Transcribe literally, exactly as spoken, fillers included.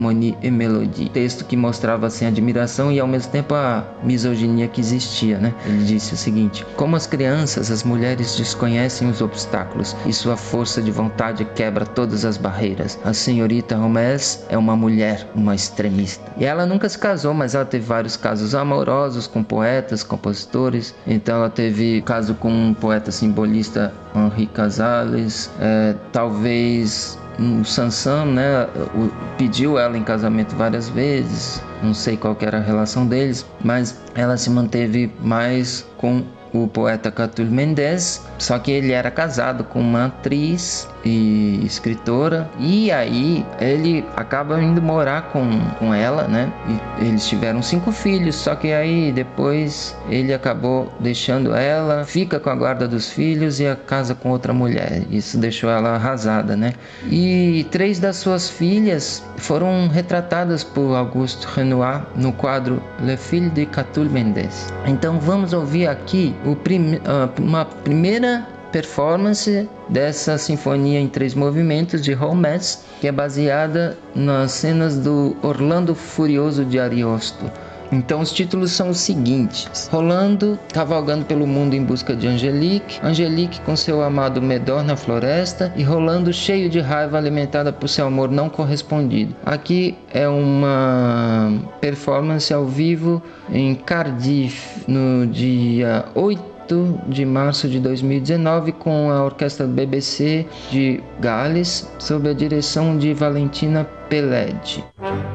Harmonie et Mélodie. Texto que mostrava assim a admiração e ao mesmo tempo a misoginia que existia, né? Ele disse o seguinte: como as crianças, as mulheres desconhecem os obstáculos e sua força de vontade quebra todas as barreiras. A senhorita Holmes é uma mulher, uma extremista. E ela nunca se casou, mas ela teve vários casos amorosos com poetas, compositores. Então ela teve caso com um poeta simbolista, Henri Casales, é, talvez o Sansão, né, pediu ela em casamento várias vezes, não sei qual que era a relação deles, mas ela se manteve mais com o poeta Catulle Mendes, só que ele era casado com uma atriz e escritora, e aí ele acaba indo morar com, com ela, né? E eles tiveram cinco filhos, só que aí depois ele acabou deixando ela, fica com a guarda dos filhos e a casa com outra mulher. Isso deixou ela arrasada, né? E três das suas filhas foram retratadas por Auguste Renoir no quadro Le Fil de Catulle Mendes. Então vamos ouvir aqui o prim- uma primeira performance dessa sinfonia em três movimentos de Holmes, que é baseada nas cenas do Orlando Furioso de Ariosto. Então os títulos são os seguintes: Rolando cavalgando pelo mundo em busca de Angelique, Angelique com seu amado Medor na floresta e Rolando cheio de raiva alimentada por seu amor não correspondido. Aqui é uma performance ao vivo em Cardiff no dia oito de março de dois mil e dezenove com a orquestra B B C de Gales sob a direção de Valentina Peled.